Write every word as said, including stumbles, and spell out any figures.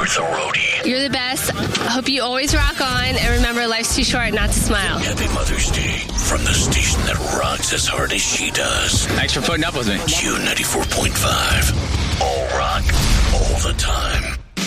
with the roadie. You're the best. Hope you always rock on, and remember, life's too short not to smile. Happy Mother's Day from the station that rocks as hard as she does. Thanks for putting up with me. Q ninety-four point five. All rock, all the time.